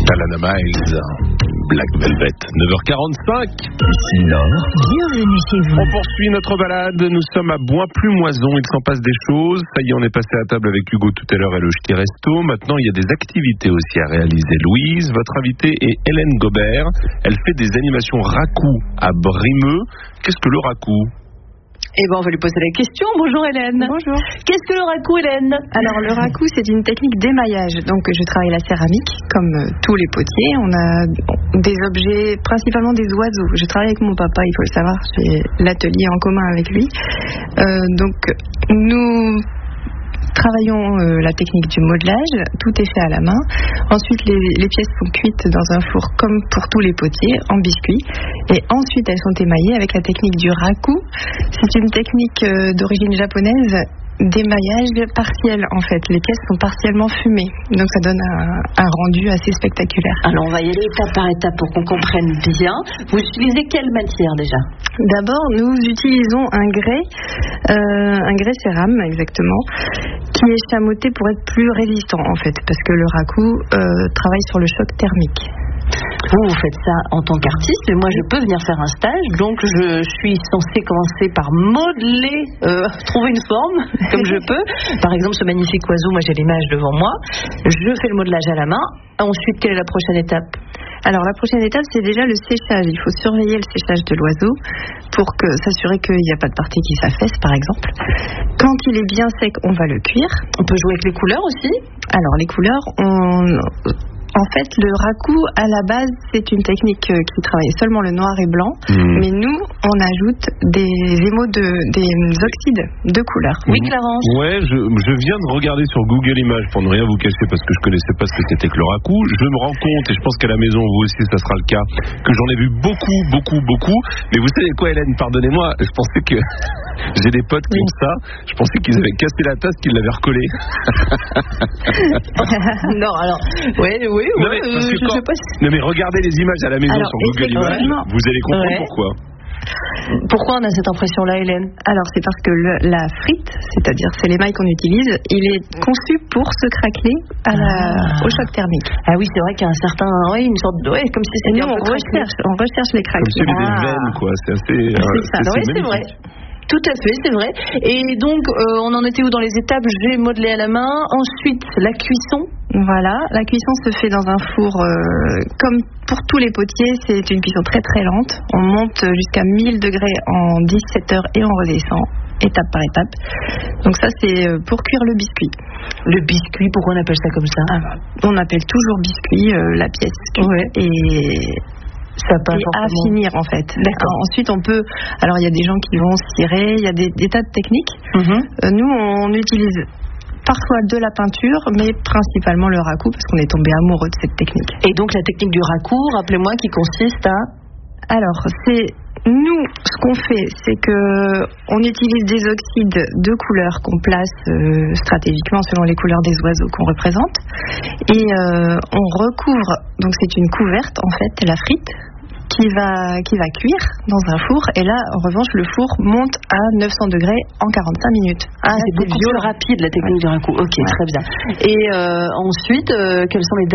Alana Miles, Black Velvet, 9h45. Ici Nord, bienvenue chez vous. On poursuit notre balade, nous sommes à Bois-Plumoison, il s'en passe des choses. Ça y est, on est passé à table avec Hugo tout à l'heure et le Ch'ti Resto. Maintenant, il y a des activités aussi à réaliser. Louise, votre invitée est Hélène Gobert. Elle fait des animations raku à Brimeux. Qu'est-ce que le raku ? Eh ben, on va lui poser la question. Bonjour Hélène. Bonjour. Qu'est-ce que le raku, Hélène ? Alors le raku, c'est une technique d'émaillage. Donc je travaille la céramique, comme tous les potiers. On a des objets, principalement des oiseaux. Je travaille avec mon papa, il faut le savoir. J'ai l'atelier en commun avec lui. Donc nous travaillons la technique du modelage, tout est fait à la main. Ensuite, les pièces sont cuites dans un four comme pour tous les potiers, en biscuit. Et ensuite, elles sont émaillées avec la technique du raku. C'est une technique d'origine japonaise d'émaillage partiel en fait. Les pièces sont partiellement fumées. Donc ça donne un rendu assez spectaculaire. Alors on va y aller étape par étape pour qu'on comprenne bien. Vous utilisez quelle matière déjà ? D'abord, nous utilisons un grès cérame exactement, qui est chamoté pour être plus résistant en fait, parce que le raku travaille sur le choc thermique. Vous faites ça en tant qu'artiste, mais moi je peux venir faire un stage, donc je suis censée commencer par modeler, trouver une forme comme je peux. Par exemple, ce magnifique oiseau, moi j'ai l'image devant moi, je fais le modelage à la main. Ensuite, quelle est la prochaine étape ? Alors la prochaine étape, c'est déjà le séchage. Il faut surveiller le séchage de l'oiseau pour s'assurer qu'il n'y a pas de partie qui s'affaisse, par exemple. Quand il est bien sec, on va le cuire. On peut jouer avec les couleurs aussi ? Alors les couleurs, en fait, le raku, à la base, c'est une technique qui travaille seulement le noir et blanc, mais nous, on ajoute des oxydes de couleur. Oui, Clarence. Ouais, je viens de regarder sur Google Images pour ne rien vous cacher parce que je connaissais pas ce que c'était que le raku. Je me rends compte, et je pense qu'à la maison, vous aussi, ça sera le cas, que j'en ai vu beaucoup. Mais vous savez quoi, Hélène, pardonnez-moi, je pensais que j'ai des potes qui ont ça. Je pensais qu'ils avaient cassé la tasse, qu'ils l'avaient recollée. Non, alors, oui. Non, mais regardez les images à la maison sur Google Images, vous allez comprendre pourquoi. Pourquoi on a cette impression-là, Hélène ? Alors c'est parce que la frite, c'est-à-dire c'est l'émail qu'on utilise, il est conçu pour se craqueler au choc thermique. Ah oui, c'est vrai qu'il y a un certain, une sorte de, comme si c'était nous on recherche les craquelins. Comme celui des veines, quoi. C'est assez. C'est ça. Oui, c'est vrai. Tout à fait, c'est vrai. Et donc, on en était où dans les étapes ? J'ai modelé à la main. Ensuite, la cuisson. Voilà, la cuisson se fait dans un four comme pour tous les potiers, c'est une cuisson très très lente. On monte jusqu'à 1000 degrés en 17 heures et on redescend, étape par étape. Donc ça, c'est pour cuire le biscuit. Le biscuit, pourquoi on appelle ça comme ça ? On appelle toujours biscuit la pièce cuite. Ouais. Et à finir en fait. D'accord. Ensuite on peut, alors il y a des gens qui vont cirer, il y a des tas de techniques. Nous on utilise parfois de la peinture, mais principalement le raku parce qu'on est tombé amoureux de cette technique. Et donc la technique du raku, rappelez-moi, qui consiste à... Alors nous, ce qu'on fait, c'est que on utilise des oxydes de couleurs qu'on place stratégiquement selon les couleurs des oiseaux qu'on représente, et on recouvre. Donc c'est une couverte en fait, la frite, qui va cuire dans un four, et là en revanche le four monte à 900 degrés en 45 minutes. Ah, c'est beaucoup plus rapide la technique du raku. Ok, très bien. Et ensuite, quels sont les